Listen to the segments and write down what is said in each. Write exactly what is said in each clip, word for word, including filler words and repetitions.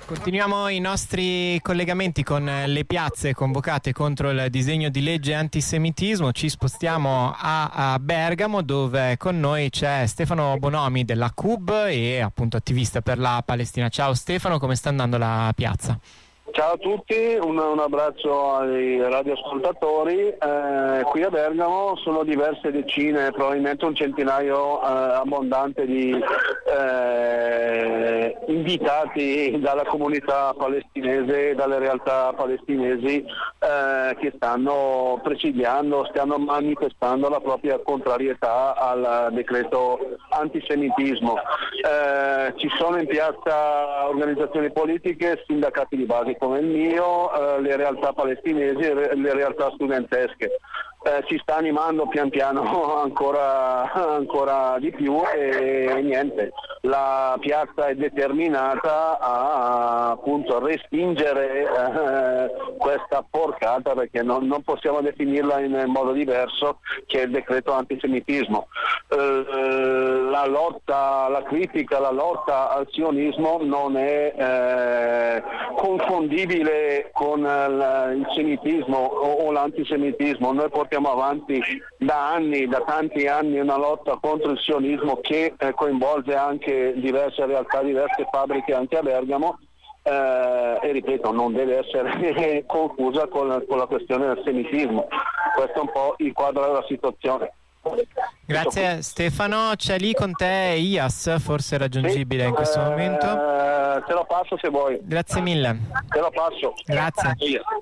Continuiamo i nostri collegamenti con le piazze convocate contro il disegno di legge antisemitismo. Ci spostiamo a, a Bergamo, dove con noi c'è Stefano Bonomi della C U B e appunto attivista per la Palestina. Ciao Stefano, come sta andando la piazza? Ciao a tutti, un, un abbraccio ai radioascoltatori. Eh, qui a Bergamo sono diverse decine, probabilmente un centinaio eh, abbondante di eh, invitati dalla comunità palestinese, dalle realtà palestinesi eh, che stanno presidiando, stanno manifestando la propria contrarietà al decreto antisemitismo. Eh, ci sono in piazza organizzazioni politiche, sindacati di base come il mio, eh, le realtà palestinesi e le realtà studentesche. Eh, ci sta animando pian piano ancora, ancora di più e niente, la piazza è determinata a appunto respingere eh, questa porcata, perché non, non possiamo definirla in modo diverso, che è il decreto antisemitismo. Eh, la lotta, la critica, la lotta al sionismo non è eh, confondibile con il, il semitismo o, o l'antisemitismo. Noi portiamo avanti da anni, da tanti anni, una lotta contro il sionismo che eh, coinvolge anche diverse realtà, diverse fabbriche anche a Bergamo eh, e ripeto, non deve essere confusa con, con la questione del semitismo. Questo è un po' il quadro della situazione. Grazie Stefano, c'è lì con te Ias, forse raggiungibile in questo eh, momento? Te lo passo se vuoi. Grazie mille. Te lo passo. Grazie.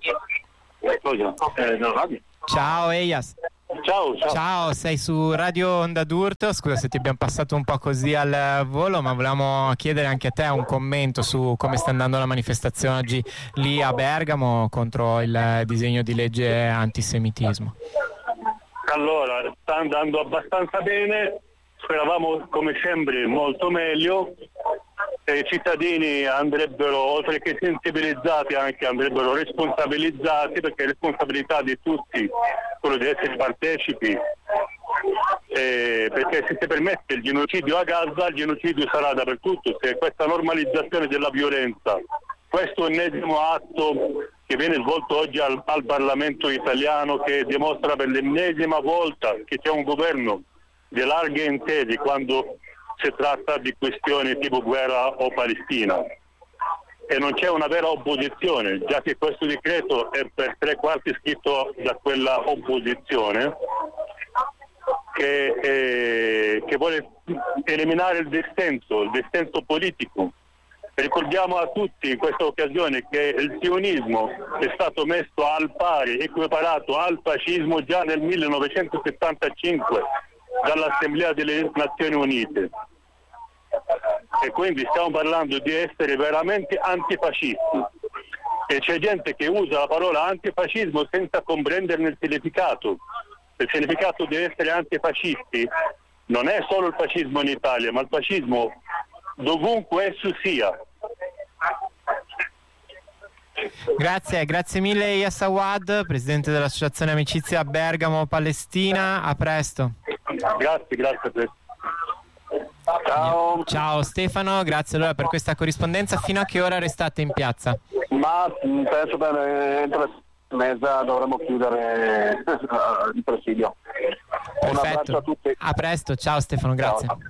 Ciao Eias. Ciao, ciao. Ciao, sei su Radio Onda d'Urto. Scusa se ti abbiamo passato un po' così al volo, ma volevamo chiedere anche a te un commento su come sta andando la manifestazione oggi lì a Bergamo contro il disegno di legge antisemitismo. Allora, sta andando abbastanza bene, speravamo come sempre molto meglio. I cittadini andrebbero, oltre che sensibilizzati, anche andrebbero responsabilizzati, perché è responsabilità di tutti quello di essere partecipi, eh, perché se si permette il genocidio a Gaza, il genocidio sarà dappertutto. Se questa normalizzazione della violenza, questo ennesimo atto che viene svolto oggi al, al Parlamento italiano, che dimostra per l'ennesima volta che c'è un governo di larghe intese quando si tratta di questioni tipo guerra o Palestina, e non c'è una vera opposizione, già che questo decreto è per tre quarti scritto da quella opposizione che, eh, che vuole eliminare il dissenso, il dissenso politico. Ricordiamo a tutti in questa occasione che il sionismo è stato messo al pari, equiparato al fascismo già nel millenovecentosettantacinque dall'Assemblea delle Nazioni Unite, e quindi stiamo parlando di essere veramente antifascisti, e c'è gente che usa la parola antifascismo senza comprenderne il significato. Il significato di essere antifascisti non è solo il fascismo in Italia, ma il fascismo dovunque esso sia. Grazie, grazie mille Iyas Awad, presidente dell'Associazione Amicizia Bergamo Palestina. A presto. Grazie, grazie a te. Ciao. Ciao Stefano, grazie allora per questa corrispondenza. Fino a che ora restate in piazza? Ma penso per entro le mezza dovremo chiudere il presidio. Un abbraccio Perfetto. a tutti. A presto, ciao Stefano, grazie. Ciao.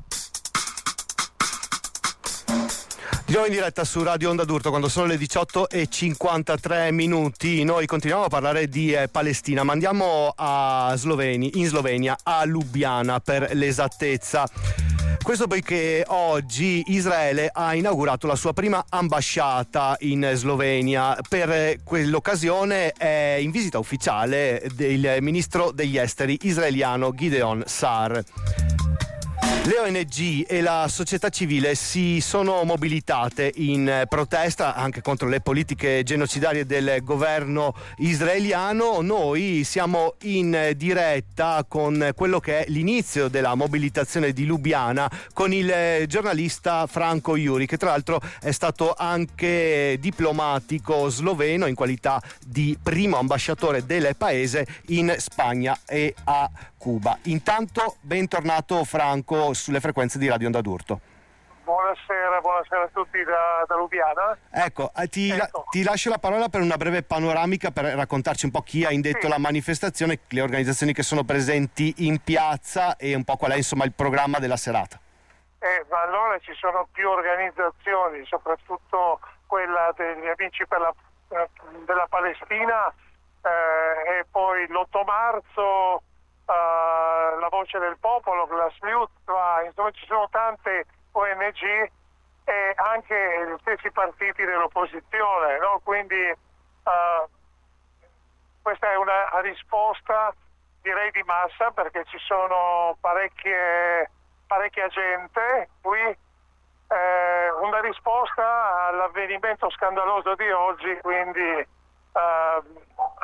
Di nuovo in diretta su Radio Onda d'Urto quando sono le diciotto e cinquantatré minuti. Noi continuiamo a parlare di eh, Palestina, ma andiamo a Sloveni, in Slovenia, a Lubiana per l'esattezza. Questo poiché oggi Israele ha inaugurato la sua prima ambasciata in Slovenia. Per quell'occasione è in visita ufficiale del ministro degli esteri israeliano Gideon Sa'ar. Le O N G e la società civile si sono mobilitate in protesta anche contro le politiche genocidarie del governo israeliano. Noi siamo in diretta con quello che è l'inizio della mobilitazione di Lubiana con il giornalista Franco Juri, che tra l'altro è stato anche diplomatico sloveno in qualità di primo ambasciatore del paese in Spagna e a Cuba. Intanto bentornato Franco sulle frequenze di Radio Onda d'Urto. buonasera, buonasera a tutti da, da Lubiana. Ecco, eh, ti, Ecco. La, ti lascio la parola per una breve panoramica per raccontarci un po' chi ha indetto Sì. la manifestazione, le organizzazioni che sono presenti in piazza e un po' qual è insomma il programma della serata. Eh, ma allora ci sono più organizzazioni, soprattutto quella degli Amici per la, eh, della Palestina, eh, e poi l'otto marzo Uh, la Voce del Popolo, la Sliutva, insomma ci sono tante O N G e anche gli stessi partiti dell'opposizione, no? Quindi uh, questa è una risposta direi di massa, perché ci sono parecchie, parecchia gente qui, eh, una risposta all'avvenimento scandaloso di oggi, quindi uh,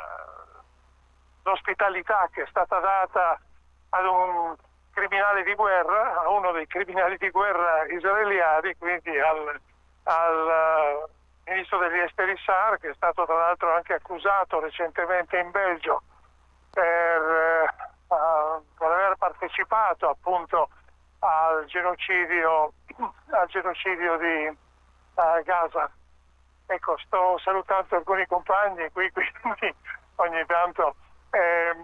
l'ospitalità che è stata data ad un criminale di guerra, a uno dei criminali di guerra israeliani, quindi al, al uh, ministro degli esteri Sar, che è stato tra l'altro anche accusato recentemente in Belgio per, uh, per aver partecipato appunto al genocidio, al genocidio di uh, Gaza. Ecco, sto salutando alcuni compagni qui, quindi ogni tanto. Eh,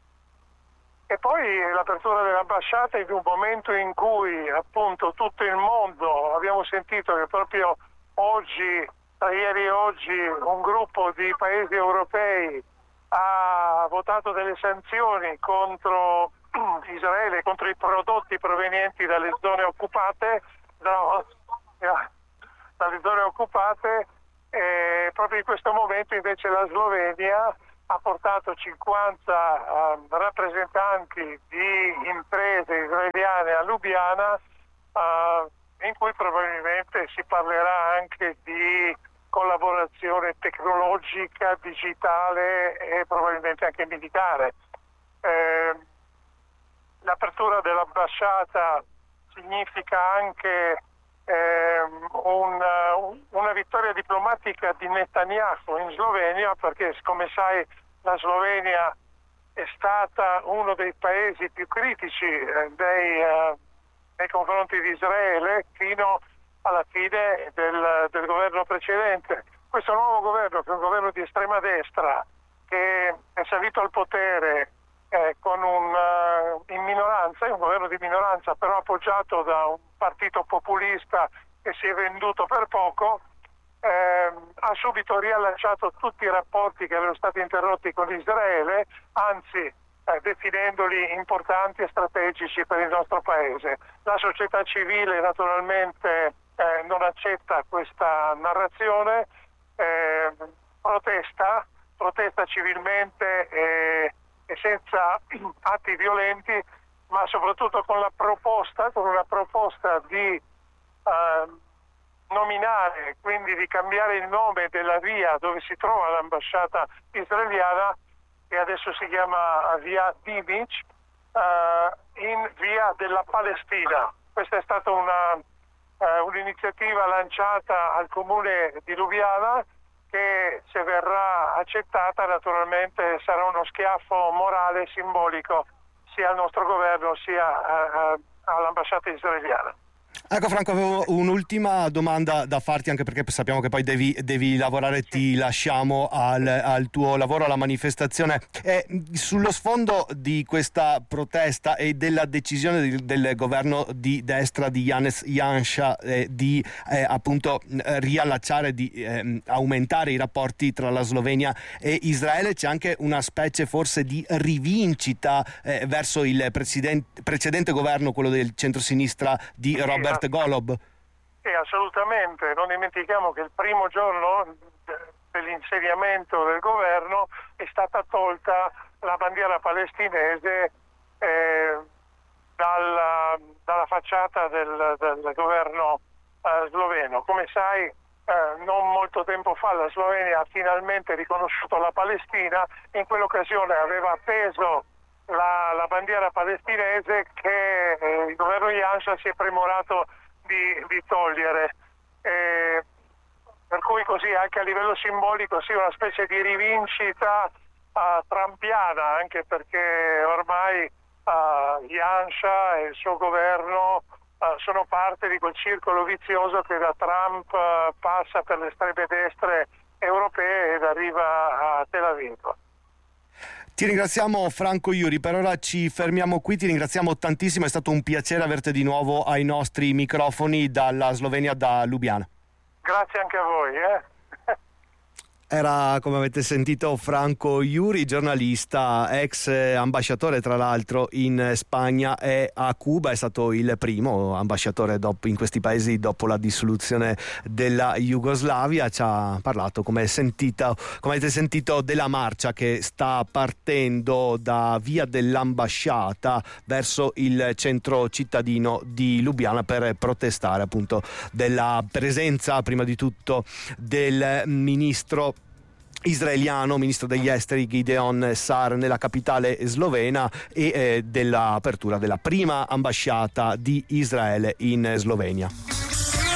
e poi l'apertura dell'ambasciata in un momento in cui appunto tutto il mondo, abbiamo sentito che proprio oggi, tra ieri e oggi, un gruppo di paesi europei ha votato delle sanzioni contro Israele, contro i prodotti provenienti dalle zone occupate, no, dalle zone occupate, e proprio in questo momento invece la Slovenia ha portato cinquanta uh, rappresentanti di imprese israeliane a Lubiana, uh, in cui probabilmente si parlerà anche di collaborazione tecnologica, digitale e probabilmente anche militare. Eh, l'apertura dell'ambasciata significa anche eh, una, una vittoria diplomatica di Netanyahu in Slovenia, perché come sai la Slovenia è stata uno dei paesi più critici eh, dei, eh, nei confronti di Israele fino alla fine del, del governo precedente. Questo nuovo governo, che è un governo di estrema destra, che è salito al potere eh, con un, uh, in minoranza, è un governo di minoranza però appoggiato da un partito populista che si è venduto per poco, eh, ha subito riallacciato tutti i rapporti che erano stati interrotti con Israele, anzi eh, definendoli importanti e strategici per il nostro paese. La società civile naturalmente eh, non accetta questa narrazione, eh, protesta, protesta civilmente e, e senza atti violenti, ma soprattutto con la proposta, con una proposta di eh, nominare, quindi di cambiare il nome della via dove si trova l'ambasciata israeliana, che adesso si chiama via Dimich, eh, in via della Palestina. Questa è stata una, eh, un'iniziativa lanciata al comune di Lubiana, che se verrà accettata naturalmente sarà uno schiaffo morale e simbolico sia al nostro governo sia all'ambasciata israeliana. Ecco Franco, avevo un'ultima domanda da farti, anche perché sappiamo che poi devi, devi lavorare, ti lasciamo al, al tuo lavoro, alla manifestazione. Eh, sullo sfondo di questa protesta e della decisione di, del governo di destra di Janez Janša eh, di eh, appunto eh, riallacciare, di eh, aumentare i rapporti tra la Slovenia e Israele, c'è anche una specie forse di rivincita eh, verso il precedente governo, quello del centrosinistra di Robert Golob. Sì, assolutamente. Non dimentichiamo che il primo giorno dell'insediamento del governo è stata tolta la bandiera palestinese eh, dalla, dalla facciata del, del governo eh, sloveno. Come sai, eh, non molto tempo fa la Slovenia ha finalmente riconosciuto la Palestina. In quell'occasione aveva appeso La, la bandiera palestinese che eh, il governo Janša si è premorato di, di togliere, eh, per cui così anche a livello simbolico sì, una specie di rivincita uh, trampiana, anche perché ormai uh, Janša e il suo governo uh, sono parte di quel circolo vizioso che da Trump uh, passa per le estreme destre europee ed arriva a Tel Aviv. Ti ringraziamo Franco Iuri, per ora ci fermiamo qui, ti ringraziamo tantissimo, è stato un piacere averti di nuovo ai nostri microfoni dalla Slovenia, da Lubiana. Grazie anche a voi. Eh? Era, come avete sentito, Franco Iuri, giornalista, ex ambasciatore tra l'altro in Spagna e a Cuba, è stato il primo ambasciatore dopo, in questi paesi dopo la dissoluzione della Jugoslavia. Ci ha parlato, come, sentito, come avete sentito, della marcia che sta partendo da via dell'ambasciata verso il centro cittadino di Lubiana per protestare appunto della presenza, prima di tutto, del ministro israeliano, ministro degli esteri Gideon Sa'ar nella capitale slovena e eh, dell'apertura della prima ambasciata di Israele in Slovenia.